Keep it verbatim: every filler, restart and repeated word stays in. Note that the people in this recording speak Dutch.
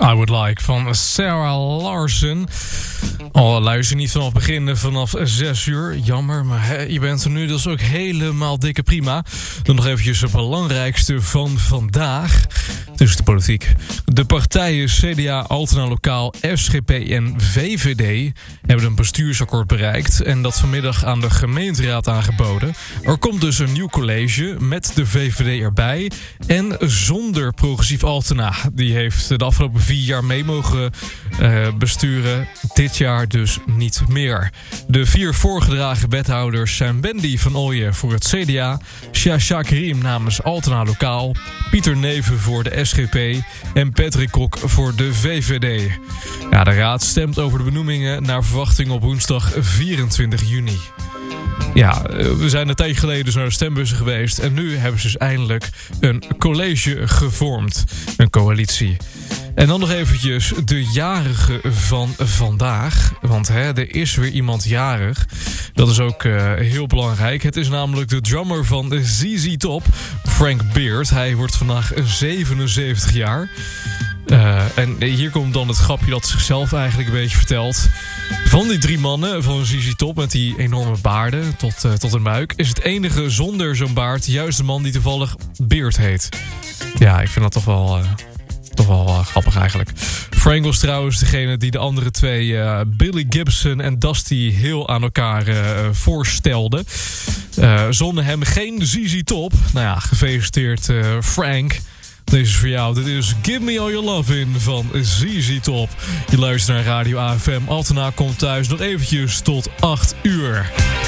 I Would Like van Sarah Larson. Al luister je niet vanaf beginnen vanaf zes uur. Jammer, maar he, je bent er nu dus ook helemaal dikke prima. Dan nog eventjes het belangrijkste van vandaag. Dus de politiek. De partijen C D A, Altena Lokaal, S G P en V V D hebben een bestuursakkoord bereikt en dat vanmiddag aan de gemeenteraad aangeboden. Er komt dus een nieuw college met de V V D erbij en zonder progressief Altena. Die heeft de afgelopen vier jaar mee mogen uh, besturen. Dit jaar dus niet meer. De vier voorgedragen wethouders zijn Wendy van Ooyen voor het C D A, Shasha Karim namens Altena Lokaal, Pieter Neven voor de S G P en Patrick Kok voor de V V D. Ja, de raad stemt over de benoemingen naar verwachting op woensdag vierentwintig juni. Ja, we zijn een tijdje geleden dus naar de stembussen geweest en nu hebben ze dus eindelijk een college gevormd. Een coalitie. En dan nog eventjes de jarige van vandaag. Want hè, er is weer iemand jarig. Dat is ook uh, heel belangrijk. Het is namelijk de drummer van de Z Z Top, Frank Beard. Hij wordt vandaag zevenenzeventig jaar. Uh, en hier komt dan het grapje dat zichzelf eigenlijk een beetje vertelt. Van die drie mannen van Z Z Top met die enorme baarden tot, uh, tot een buik, is het enige zonder zo'n baard juist de man die toevallig Beard heet. Ja, ik vind dat toch wel... Uh, Toch wel uh, grappig eigenlijk. Frank was trouwens degene die de andere twee, uh, Billy Gibson en Dusty Hill, aan elkaar uh, voorstelde. Uh, zonder hem geen Z Z Top. Nou ja, gefeliciteerd uh, Frank. Deze is voor jou. Dit is Give Me All Your Love In van Z Z Top. Je luistert naar Radio A F M. Altena komt thuis nog eventjes tot acht uur.